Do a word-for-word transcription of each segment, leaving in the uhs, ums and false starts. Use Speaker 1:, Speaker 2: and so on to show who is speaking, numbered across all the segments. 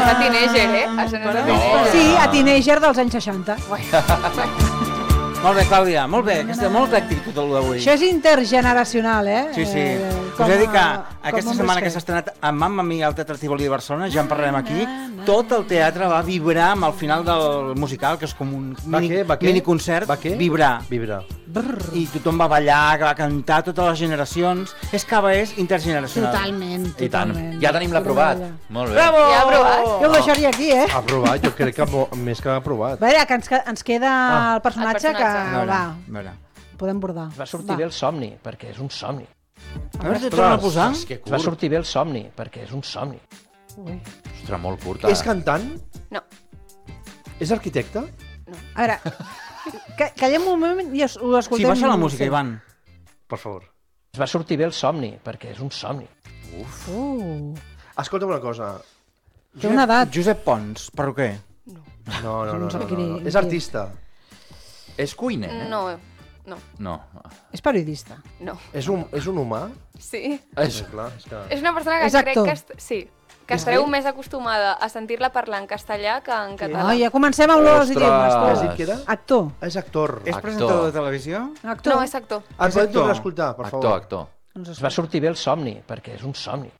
Speaker 1: a Teenager, eh? Això no és a Teenager.
Speaker 2: Sí, a Teenager dels anys seixanta.
Speaker 3: Molt bé, Clàudia, molt bé. Aquesta, molt tècnic tot el d'avui.
Speaker 2: Això és intergeneracional, eh?
Speaker 3: Sí, sí.
Speaker 2: Eh,
Speaker 3: Us he de dir que
Speaker 2: a,
Speaker 3: aquesta setmana que s'ha estrenat a Mamma Mia al Teatre Tívoli de Barcelona, ja en parlarem aquí, tot el teatre va vibrar amb el final del musical, que és com un mini,
Speaker 4: què? Va què?
Speaker 3: mini concert.
Speaker 4: Va què?
Speaker 3: Vibrar.
Speaker 4: Vibrar.
Speaker 3: I tothom va ballar, que va cantar, totes les generacions. És que és intergeneracional.
Speaker 2: Totalment,
Speaker 5: I tant.
Speaker 2: totalment.
Speaker 5: Ja tenim l'aprovat. Molt bé.
Speaker 3: Bravo!
Speaker 1: Ja ha aprovat.
Speaker 2: Jo ho deixaria aquí, eh?
Speaker 4: Aprovat, jo crec que mo- més que aprovat.
Speaker 2: A veure, que ens, que ens queda
Speaker 4: Ah.
Speaker 2: el personatge,
Speaker 1: El personatge.
Speaker 2: que
Speaker 3: A veure,
Speaker 2: va,
Speaker 3: a veure.
Speaker 2: podem bordar.
Speaker 6: Va sortir bé el somni, perquè és un somni.
Speaker 3: A veure, et torno a posar.
Speaker 5: És que
Speaker 6: Va
Speaker 5: curt.
Speaker 6: sortir bé el somni, perquè és un somni.
Speaker 5: Ostres, molt curta.
Speaker 4: És cantant?
Speaker 1: No.
Speaker 4: És arquitecte?
Speaker 2: A veure, ca- callem un moment i es- ho
Speaker 3: Sí,
Speaker 2: escoltem.
Speaker 3: baixa la música, Ivan.
Speaker 4: Per favor.
Speaker 6: Va sortir bé el somni, perquè és un somni.
Speaker 2: Uh,
Speaker 4: Escolta'm una cosa.
Speaker 2: té una edat.
Speaker 3: Josep Pons, perruquer.
Speaker 4: No, no, no, no,
Speaker 2: No sap
Speaker 4: no,
Speaker 2: qui-
Speaker 4: no.
Speaker 2: qui
Speaker 4: És
Speaker 2: és.
Speaker 4: artista.
Speaker 5: És cuiner, eh?
Speaker 1: No, no,
Speaker 5: No.
Speaker 2: És periodista.
Speaker 1: no.
Speaker 4: És un, és un humà?
Speaker 1: Sí.
Speaker 5: És...
Speaker 4: Sí, clar, és que...
Speaker 1: És una persona que
Speaker 2: És
Speaker 1: crec
Speaker 2: actor.
Speaker 1: que... Est... Sí, que estareu més acostumada a sentir-la parlar en castellà que en català.
Speaker 2: Oh, ja comencem amb els
Speaker 5: Ostres.
Speaker 2: idiomes.
Speaker 4: Has
Speaker 2: tu.
Speaker 4: dit que era?
Speaker 2: Actor.
Speaker 4: És actor.
Speaker 3: És
Speaker 5: Actor.
Speaker 3: presentador de televisió?
Speaker 2: Actor.
Speaker 1: No, és actor.
Speaker 4: El
Speaker 3: És
Speaker 4: podem
Speaker 3: actor.
Speaker 4: tornar a escoltar, per
Speaker 5: Actor,
Speaker 4: favor?
Speaker 5: actor.
Speaker 2: Doncs
Speaker 6: Es va sortir bé el somni, perquè és un somni.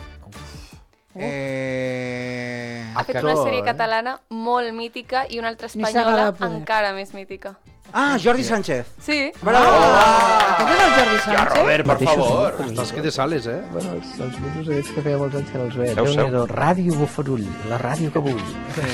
Speaker 3: Eh...
Speaker 1: Ha fet
Speaker 4: Actor,
Speaker 1: una sèrie
Speaker 4: eh?
Speaker 1: catalana molt mítica i una altra
Speaker 2: Ni saga
Speaker 1: espanyola
Speaker 2: de poder.
Speaker 1: encara més mítica.
Speaker 3: Ah, Jordi Sánchez.
Speaker 1: Sí.
Speaker 3: Bravo!
Speaker 2: Aquest és el Jordi
Speaker 5: Ja,
Speaker 2: Sánchez?
Speaker 5: Robert, per favor.
Speaker 4: Ostres, que te sales, eh?
Speaker 6: Bueno, els, els vídeos aquests que feia molts anys que no els veia.
Speaker 5: Seu, seu.
Speaker 6: Déu-n'hi-do, Ràdio Bofarull, la ràdio que vull.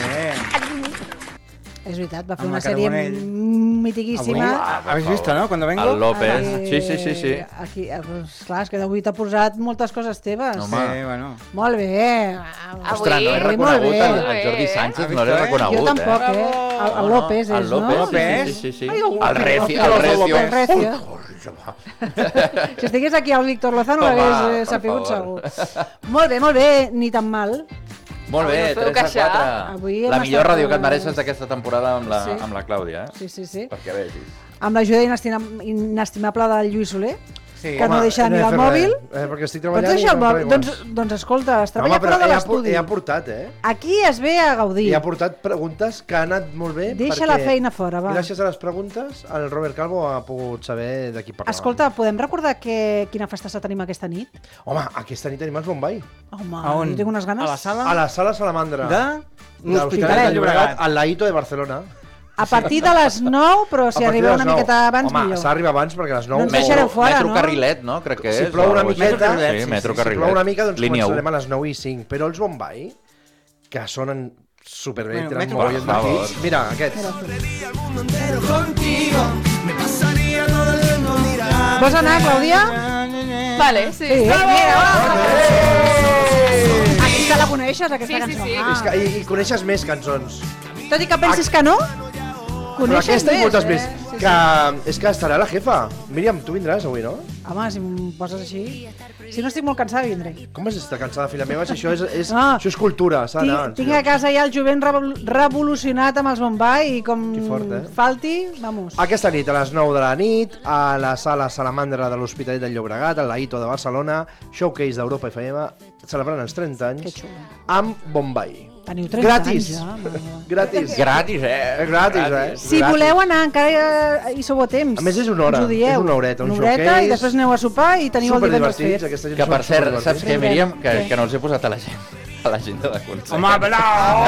Speaker 2: És veritat, va fer
Speaker 3: Amb
Speaker 2: una
Speaker 3: la
Speaker 2: sèrie
Speaker 3: Carbonell.
Speaker 2: mitiquíssima.
Speaker 3: ¿Habéis visto, no? Cuando vengo.
Speaker 5: El López.
Speaker 2: Eh,
Speaker 5: Sí, sí, sí, sí.
Speaker 2: Aquí, eh, pues, clar, és que avui t'ha posat moltes coses teves.
Speaker 5: No,
Speaker 3: Sí,
Speaker 5: home.
Speaker 3: bueno.
Speaker 2: Molt bé.
Speaker 5: Ostres, no he
Speaker 2: Avui,
Speaker 5: reconegut
Speaker 2: molt bé.
Speaker 5: el, el Jordi Sánchez, no l'he
Speaker 3: Has vist, eh?
Speaker 5: reconegut,
Speaker 2: Jo tampoc,
Speaker 5: eh?
Speaker 2: eh? El, el López
Speaker 5: El
Speaker 2: és,
Speaker 5: López,
Speaker 2: no?
Speaker 5: sí, sí, sí, sí.
Speaker 2: Ai, el-
Speaker 5: El Recio,
Speaker 2: el
Speaker 5: el Recio.
Speaker 2: El Recio. Si estigués aquí el Víctor Lozano
Speaker 5: Home,
Speaker 2: l'hagués eh,
Speaker 5: per
Speaker 2: sapigut
Speaker 5: favor.
Speaker 2: segur. Molt bé, molt bé, ni tan mal.
Speaker 5: Molt bé,
Speaker 1: Avui no us podeu
Speaker 5: tres a
Speaker 1: queixar.
Speaker 5: quatre.
Speaker 2: Avui hem
Speaker 5: La millor
Speaker 2: estat,
Speaker 5: ràdio que et
Speaker 2: eh,
Speaker 5: mereixes d'aquesta temporada amb la,
Speaker 2: Sí.
Speaker 5: amb la Clàudia, eh?
Speaker 2: Sí, sí, sí.
Speaker 5: Perquè vegis.
Speaker 2: Amb l'ajuda inestima- inestimable del Lluís Soler,
Speaker 3: Sí.
Speaker 2: que no deixa de
Speaker 4: no he
Speaker 2: mirar el
Speaker 4: fet
Speaker 2: mòbil.
Speaker 4: res, Eh, perquè estic
Speaker 2: Pots
Speaker 4: treballant
Speaker 2: deixar el
Speaker 4: i no
Speaker 2: mòbil?
Speaker 4: trobem
Speaker 2: Doncs,
Speaker 4: res.
Speaker 2: doncs escolta, es
Speaker 4: No,
Speaker 2: treballa
Speaker 4: home, però
Speaker 2: fora de
Speaker 4: ell ha, por-
Speaker 2: l'estudi.
Speaker 4: ell ha portat, eh?
Speaker 2: Aquí es ve a gaudir.
Speaker 4: I ha portat preguntes que han anat molt bé.
Speaker 2: Deixa
Speaker 4: perquè
Speaker 2: la feina fora, va.
Speaker 4: Gràcies a les preguntes, el Robert Calvo ha pogut saber de qui parlàvem.
Speaker 2: Escolta, podem recordar que, quina festa tenim aquesta nit?
Speaker 4: Home, aquesta nit tenim els Bombay.
Speaker 2: Home,
Speaker 3: A on?
Speaker 2: jo tinc unes ganes.
Speaker 3: A la sala?
Speaker 4: A la sala Salamandra.
Speaker 3: De
Speaker 4: de
Speaker 3: l'Hospitalet de Llobregat.
Speaker 4: al Laito de Barcelona.
Speaker 2: A partir de les nou, però si
Speaker 4: A partir
Speaker 2: arriba
Speaker 4: de
Speaker 2: una
Speaker 4: les nou.
Speaker 2: miqueta abans,
Speaker 4: Home,
Speaker 2: millor.
Speaker 4: s'ha d'arribar abans perquè a les nou...
Speaker 2: No ens
Speaker 5: Metro-
Speaker 2: deixareu fora,
Speaker 5: Metro
Speaker 2: no?
Speaker 5: Carrilet, no? Crec que
Speaker 4: Si
Speaker 5: és.
Speaker 4: plou una
Speaker 5: o alguna cosa
Speaker 4: miqueta,
Speaker 5: així.
Speaker 4: sí,
Speaker 5: Sí, Metro
Speaker 4: si
Speaker 5: Carrilet.
Speaker 4: plou una mica, doncs
Speaker 5: Línia
Speaker 4: començarem
Speaker 5: u.
Speaker 4: a les nou i cinc. Però els Bombay, que sonen superbé,
Speaker 3: Bueno,
Speaker 4: tenen
Speaker 3: Metro
Speaker 4: mogollons de
Speaker 5: Carrilet.
Speaker 4: hits. Mira, aquests.
Speaker 2: Vols anar, Clàudia?
Speaker 1: Vale, sí.
Speaker 2: Sí. Mira, va. Aquesta la coneixes, aquesta
Speaker 1: Sí, sí,
Speaker 2: cançó?
Speaker 1: sí.
Speaker 2: Ah.
Speaker 4: És que, i, I coneixes més cançons.
Speaker 2: Tot i que pensis que no,
Speaker 4: Però
Speaker 2: coneixes
Speaker 4: aquesta i moltes
Speaker 2: eh?
Speaker 4: més.
Speaker 2: Sí,
Speaker 4: Que, és que estarà la jefa. Míriam, tu vindràs avui, no?
Speaker 2: Home, si em poses així... Si no estic molt cansada, vindré.
Speaker 4: Com vas estar cansada, filla meva? Si això és, és,
Speaker 2: Ah.
Speaker 4: això és cultura, s'ha
Speaker 2: Tinc,
Speaker 4: d'anar.
Speaker 2: tinc a casa ja el jovent revol- revolucionat amb els Bombay i com
Speaker 4: Que fort, eh?
Speaker 2: falti, vamos.
Speaker 4: Aquesta nit, a les nou de la nit, a la sala Salamandra de l'Hospitalet del Llobregat, a l'Aito de Barcelona, showcase d'Europa F M, celebrant els trenta anys,
Speaker 2: Que xulo.
Speaker 4: amb Bombay.
Speaker 2: Teniu trenta
Speaker 4: Gratis.
Speaker 2: anys ja. mare meva.
Speaker 4: Gratis.
Speaker 5: Gratis, eh?
Speaker 4: És gratis, eh?
Speaker 2: Si
Speaker 4: Gratis.
Speaker 2: voleu anar, encara hi sou a temps.
Speaker 4: A més, és una hora,
Speaker 2: Ens ho dieu.
Speaker 4: és una horeta, un
Speaker 2: Una horeta
Speaker 4: showcase.
Speaker 2: i després aneu a sopar i teniu el divendres
Speaker 4: Superdivertits,
Speaker 2: fet.
Speaker 4: aquesta gent
Speaker 5: Que
Speaker 4: són
Speaker 5: per cert,
Speaker 4: superdivertits.
Speaker 5: saps què, Míriam? Que,
Speaker 2: Què?
Speaker 5: que no els he posat a la gent a l'agenda de concert.
Speaker 3: Home, però...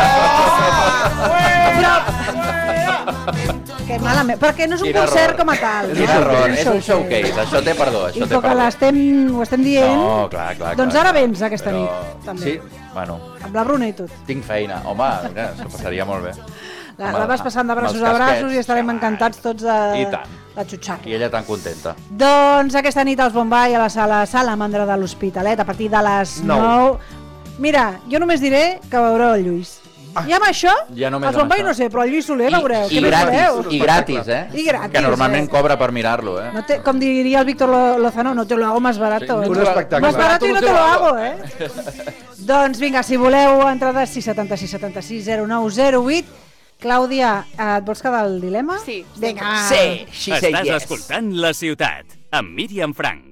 Speaker 2: Que malament, perquè no és un
Speaker 5: Quin
Speaker 2: concert
Speaker 5: error.
Speaker 2: com a tal.
Speaker 5: Quin
Speaker 2: no?
Speaker 5: error, és un showcase, això té perdó,
Speaker 2: I
Speaker 5: això té
Speaker 2: com que
Speaker 5: perdó.
Speaker 2: l'estem, ho estem dient,
Speaker 5: No, clar, clar.
Speaker 2: doncs
Speaker 5: clar,
Speaker 2: ara
Speaker 5: clar.
Speaker 2: vens aquesta
Speaker 5: Però-
Speaker 2: nit, també.
Speaker 5: Sí, bueno,
Speaker 2: amb la Bruna i tot.
Speaker 5: tinc feina. Home, mira, s'ho passaria molt bé.
Speaker 2: La,
Speaker 5: Amb
Speaker 2: la
Speaker 5: el-
Speaker 2: vas passant de
Speaker 5: amb els
Speaker 2: braços a braços
Speaker 5: casquets.
Speaker 2: i estarem encantats tots de,
Speaker 5: I tant.
Speaker 2: de xutxar.
Speaker 5: I ella tan contenta.
Speaker 2: Doncs aquesta nit als Bombay a la sala Salamandra de l'Hospitalet a partir de les
Speaker 4: Nou.
Speaker 2: nou. Mira, jo només diré que veureu el Lluís.
Speaker 4: Ah.
Speaker 2: I amb això,
Speaker 5: Ja només
Speaker 2: els
Speaker 5: amb
Speaker 2: Bombay
Speaker 5: això.
Speaker 2: no sé, però el Lluís Soler veureu.
Speaker 5: I,
Speaker 2: Què més
Speaker 5: gratis,
Speaker 2: voleu?
Speaker 5: i gratis, eh?
Speaker 2: I gratis,
Speaker 5: Que normalment
Speaker 2: eh?
Speaker 5: cobra per mirar-lo, eh?
Speaker 2: No te, com diria el Víctor Lo- Lozano, no te lo hago más barato.
Speaker 5: Sí,
Speaker 4: Un
Speaker 2: eh?
Speaker 4: espectacle.
Speaker 2: Más barato y no te lo hago, eh?
Speaker 5: eh?
Speaker 2: Doncs vinga, si voleu, entrades sis setanta sis setanta sis zero nou zero vuit. Clàudia, et vols quedar al dilema?
Speaker 1: Sí.
Speaker 2: Vinga.
Speaker 5: Sí, she said
Speaker 7: Estàs
Speaker 5: yes.
Speaker 7: escoltant La Ciutat, amb Míriam Frank.